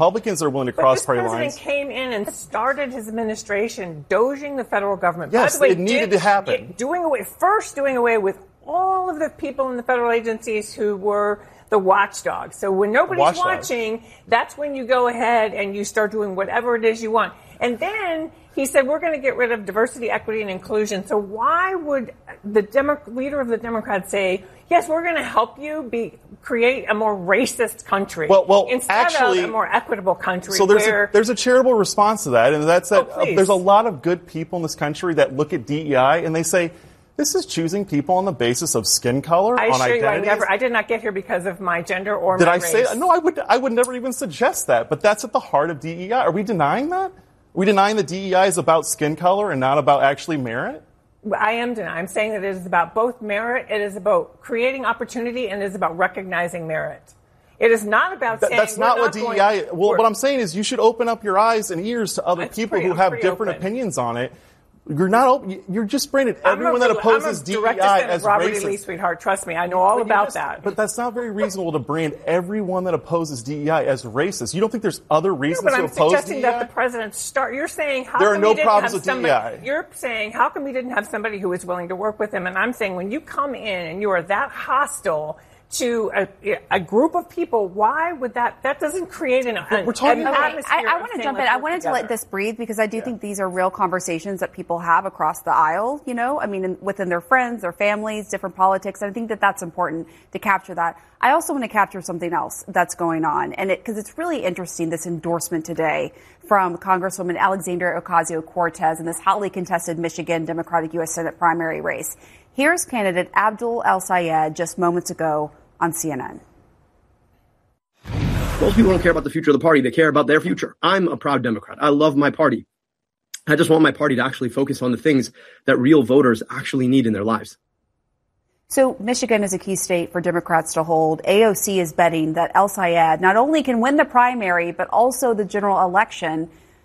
Republicans are willing to cross party lines. This president came in and started his administration doging the federal government. Yes, by the way, it needed to happen. Doing away with all of the people in the federal agencies who were the watchdogs. So when nobody's watching, that's when you go ahead and you start doing whatever it is you want. And then he said, we're going to get rid of diversity, equity, and inclusion. So why would the leader of the Democrats say, yes, we're going to help you create a more racist country instead of a more equitable country? So there's a charitable response to that, and that's that there's a lot of good people in this country that look at DEI and they say, this is choosing people on the basis of skin color, on identities. I did not get here because of my gender or my race. Did I say that? No, I would never even suggest that. But that's at the heart of DEI. Are we denying that? Are we denying that DEI is about skin color and not about actually merit? I am denying. I'm saying that it is about both merit, it is about creating opportunity, and it is about recognizing merit. It is not about saying that's not what DEI is. Well, what I'm saying is you should open up your eyes and ears to other people who have different opinions on it. You're not open. You're just branded everyone that opposes DEI as Robert racist. E. Lee, sweetheart, trust me, I know all about that. But that's not very reasonable to brand everyone that opposes DEI as racist. You don't think there's other reasons to oppose DEI? But I'm suggesting that the president You're saying how there are no problems with DEI. You're saying how come we didn't have somebody who was willing to work with him? And I'm saying when you come in and you are that hostile to a group of people, why would that doesn't create an atmosphere? I want to jump in. I wanted to let this breathe because I do think these are real conversations that people have across the aisle, I mean, within their friends, their families, different politics. And I think that that's important to capture that. I also want to capture something else that's going on, and because it's really interesting, this endorsement today from Congresswoman Alexandria Ocasio-Cortez in this hotly contested Michigan Democratic U.S. Senate primary race. Here's candidate Abdul El-Sayed just moments ago on CNN. Most people don't care about the future of the party. They care about their future. I'm a proud Democrat. I love my party. I just want my party to actually focus on the things that real voters actually need in their lives. So Michigan is a key state for Democrats to hold. AOC is betting that El-Sayed not only can win the primary, but also the general election.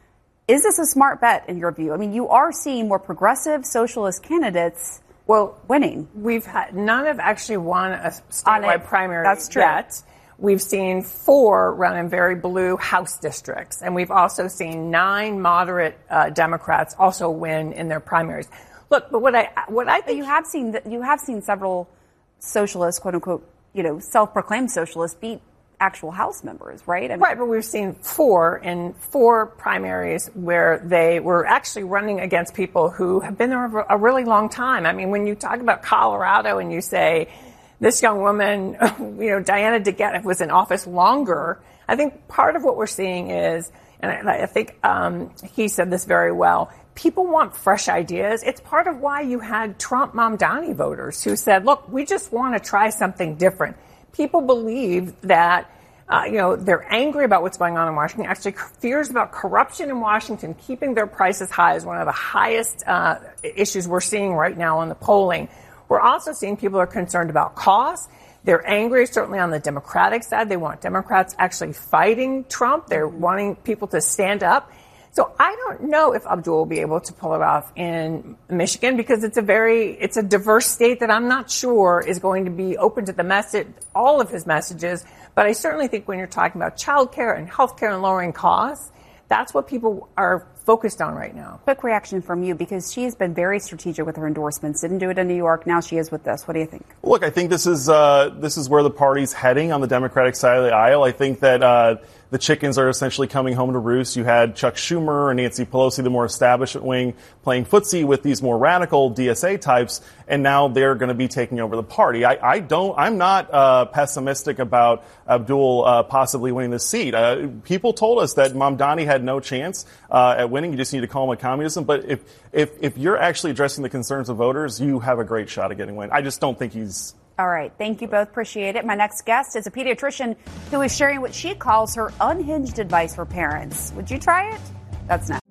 Is this a smart bet in your view? I mean, you are seeing more progressive socialist candidates winning. None have actually won a statewide primary That's true. yet. We've seen 4 run in very blue House districts, and we've also seen 9 moderate Democrats also win in their primaries. Look, but what I think you have seen several socialists, quote unquote, self-proclaimed socialists beat actual House members, right? Right, but we've seen 4 in 4 primaries where they were actually running against people who have been there a really long time. I mean, when you talk about Colorado and you say this young woman, Diana DeGette was in office longer, I think part of what we're seeing is, and I think he said this very well, people want fresh ideas. It's part of why you had Trump Mamdani voters who said, look, we just want to try something different. People believe that, they're angry about what's going on in Washington, actually fears about corruption in Washington, keeping their prices high is one of the highest issues we're seeing right now in the polling. We're also seeing people are concerned about costs. They're angry, certainly on the Democratic side. They want Democrats actually fighting Trump. They're wanting people to stand up. So I don't know if Abdul will be able to pull it off in Michigan because it's a diverse state that I'm not sure is going to be open to all of his messages. But I certainly think when you're talking about childcare and healthcare and lowering costs, that's what people are focused on right now. Quick reaction from you, because she has been very strategic with her endorsements. Didn't do it in New York. Now she is with this. What do you think? Look, I think this is where the party's heading on the Democratic side of the aisle. I think that the chickens are essentially coming home to roost. You had Chuck Schumer and Nancy Pelosi, the more establishment wing, playing footsie with these more radical DSA types, and now they're going to be taking over the party. I'm not pessimistic about Abdul possibly winning the seat. People told us that Mamdani had no chance at winning. You just need to call him a communism. But if you're actually addressing the concerns of voters, you have a great shot at getting a win. I just don't think he's... All right. Thank you both. Appreciate it. My next guest is a pediatrician who is sharing what she calls her unhinged advice for parents. Would you try it? That's next.